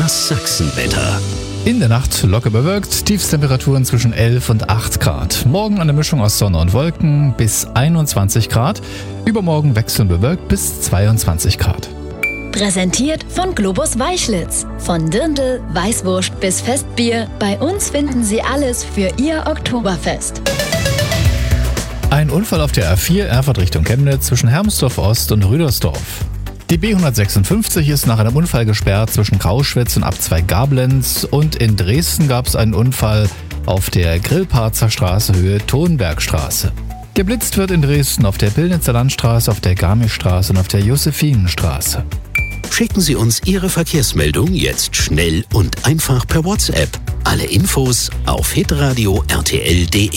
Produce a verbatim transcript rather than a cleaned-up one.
Das Sachsenwetter. In der Nacht locker bewölkt, Tiefstemperaturen zwischen elf und acht Grad. Morgen eine Mischung aus Sonne und Wolken bis einundzwanzig Grad. Übermorgen wechselnd bewölkt bis zweiundzwanzig Grad. Präsentiert von Globus Weichlitz. Von Dirndl, Weißwurst bis Festbier. Bei uns finden Sie alles für Ihr Oktoberfest. Ein Unfall auf der A vier Erfurt Richtung Chemnitz zwischen Hermsdorf Ost und Rüdersdorf. Die B hundertsechsundfünfzig ist nach einem Unfall gesperrt zwischen Grauschwitz und Abzweig Gablenz, und in Dresden gab es einen Unfall auf der Grillparzer Straße Höhe Thonbergstraße. Geblitzt wird in Dresden auf der Pillnitzer Landstraße, auf der Garmischstraße und auf der Josephinenstraße. Schicken Sie uns Ihre Verkehrsmeldung jetzt schnell und einfach per WhatsApp. Alle Infos auf hitradio punkt r t l punkt d e.